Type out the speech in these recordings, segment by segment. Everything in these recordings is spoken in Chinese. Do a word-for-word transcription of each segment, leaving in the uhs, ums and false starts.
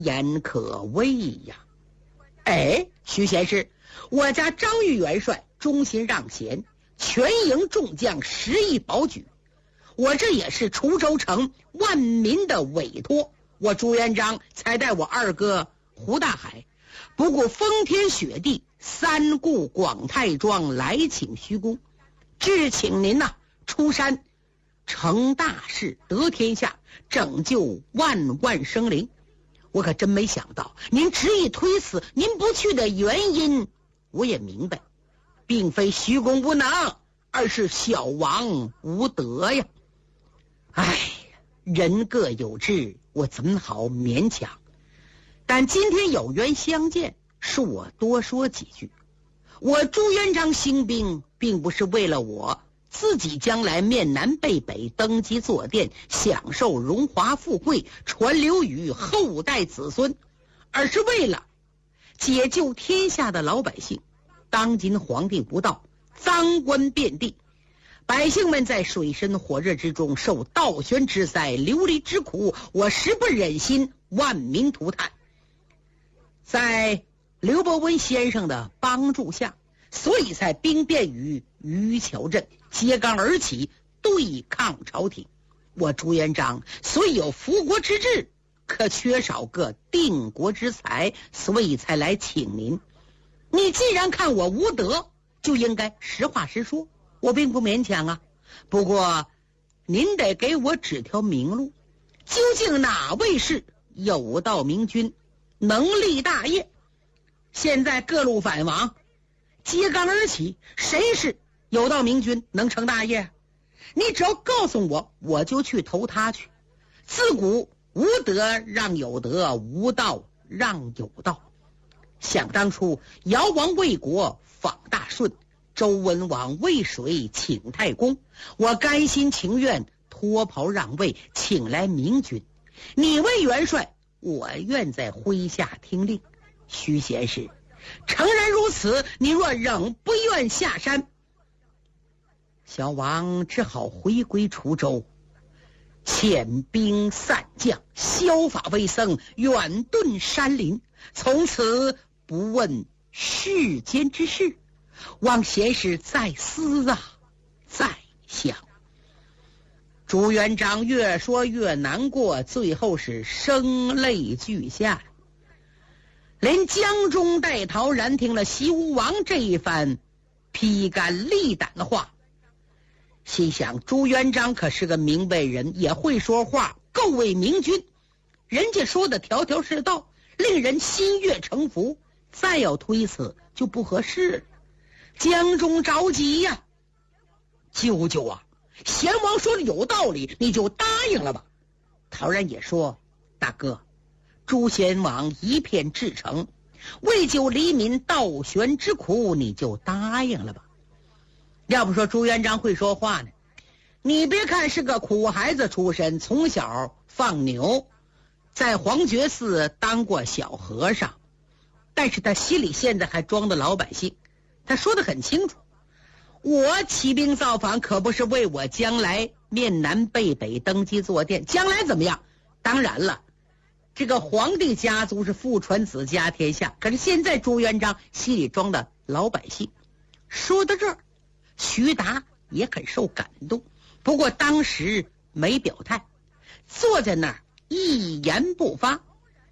言可畏呀。哎，徐贤士，我家张玉元帅忠心让贤，全营众将实意保举，我这也是滁州城万民的委托，我朱元璋才带我二哥胡大海不顾风天雪地，三顾广泰庄来请徐公，致请您呐、啊、出山成大事，得天下，拯救万万生灵。我可真没想到您执意推辞，您不去的原因我也明白，并非徐公无能，而是小王无德呀。哎，人各有志，我怎好勉强？但今天有缘相见，恕我多说几句。我朱元璋兴兵，并不是为了我自己将来面南背北登基坐殿，享受荣华富贵，传流于后代子孙，而是为了解救天下的老百姓。当今皇帝不到，赃官遍地，百姓们在水深火热之中受倒悬之灾，流离之苦，我实不忍心万民涂炭。在刘伯温先生的帮助下，所以才兵变于渔桥镇，揭竿而起，对抗朝廷。我朱元璋虽有扶国之志，可缺少个定国之才，所以才来请您。你既然看我无德，就应该实话实说，我并不勉强啊。不过您得给我指条明路，究竟哪位是有道明君，能立大业？现在各路反王揭竿而起，谁是有道明君能成大业？你只要告诉我，我就去投他去。自古无德让有德，无道让有道。想当初尧王为国访大顺，周文王为水请太公，我甘心情愿脱袍让位，请来明君。你为元帅，我愿在麾下听令。徐贤士，诚然如此，你若仍不愿下山，小王只好回归滁州，遣兵散将，削发为僧，远遁山林，从此不问世间之事。望贤士再思啊，再想。朱元璋越说越难过，最后是声泪俱下。连江中戴陶然听了西吴王这一番披肝沥胆的话，心想朱元璋可是个明白人，也会说话，够为明君。人家说的条条是道，令人心悦诚服，再要推辞就不合适了。江中着急呀、啊，舅舅啊，贤王说的有道理，你就答应了吧。陶然也说，大哥，朱贤王一片至诚，为救黎民倒悬之苦，你就答应了吧。要不说朱元璋会说话呢，你别看是个苦孩子出身，从小放牛，在黄觉寺当过小和尚，但是他心里现在还装的老百姓。他说得很清楚，我起兵造反可不是为我将来面南背北登基坐殿，将来怎么样？当然了，这个皇帝家族是父传子家天下，可是现在朱元璋心里装的老百姓。说到这儿，徐达也很受感动，不过当时没表态，坐在那儿一言不发。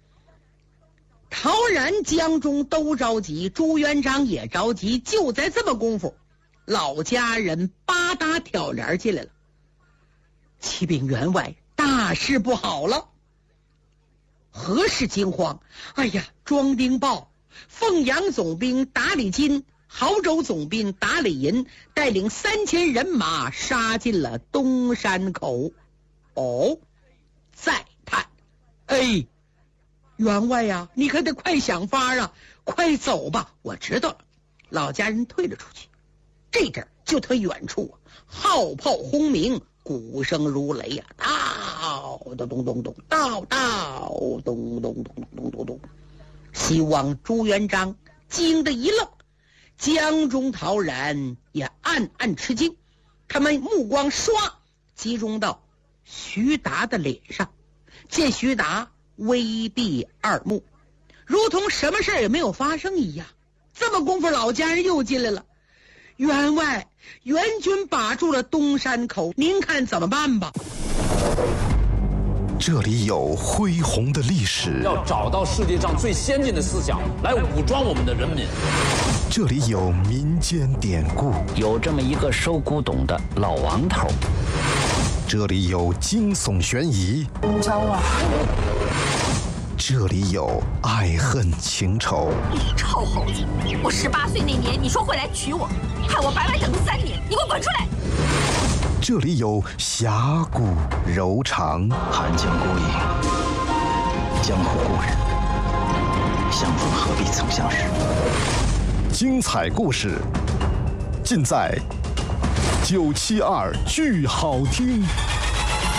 陶然、江中都着急，朱元璋也着急，就在这么功夫，老家人吧嗒挑帘进来了。启禀员外，大事不好了！何事惊慌？哎呀，庄丁报，凤阳总兵达里金、濠州总兵达里银带领三千人马杀进了东山口。哦，再探，哎，员外呀，你可得快想法啊，快走吧。我知道了。老家人退了出去，这阵就特远处号炮轰鸣，鼓声如雷呀、啊，到咚咚咚咚，到到咚咚咚咚咚咚。希望朱元璋惊得一愣，江中陶然也暗暗吃惊，他们目光唰集中到徐达的脸上，见徐达微闭二目，如同什么事儿也没有发生一样。这么功夫，老家人又进来了。员外，援军把住了东山口，您看怎么办吧？ 这里有恢宏的历史， 要找到世界上最先进的思想来武装我们的人民。 这里有民间典故， 有这么一个收古董的老王头。 这里有惊悚悬疑， 招啊！ 这里有爱恨情仇。 你臭猴子！我十八岁那年你说会来娶我，害我白白等了三年，你给我滚出来！ 这里有侠骨柔肠， 寒江孤影，江湖故人，相逢何必曾相识。 精彩故事尽在九七二剧好听。